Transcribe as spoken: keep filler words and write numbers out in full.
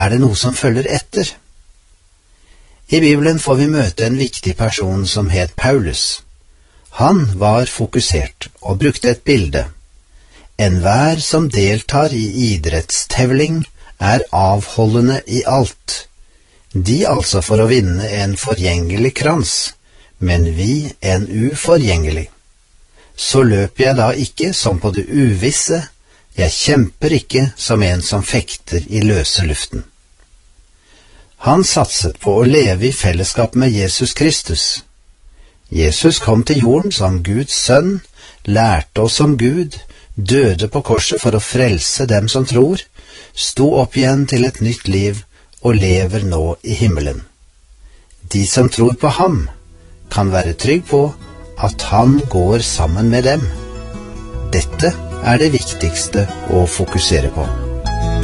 er det noe som følger etter? I Bibelen får vi møte en viktig person som het Paulus. Han var fokusert og brukte et bilde. Enhver som deltar i idrettstevling er avholdende i alt. De altså for å vinne en forgjengelig krans, men vi en uforgjengelig. Så løper jeg da ikke som på det uvisse, jeg kjemper ikke som en som fekter i løse luften. Han satset på å leve i fellesskap med Jesus Kristus. Jesus kom til jorden som Guds sønn, lærte oss om Gud, døde på korset for å frelse dem som tror, sto opp igjen til et nytt liv og lever nå i himmelen. De som tror på ham, kan være trygg på at han går sammen med dem. Dette er det viktigste å fokusere på.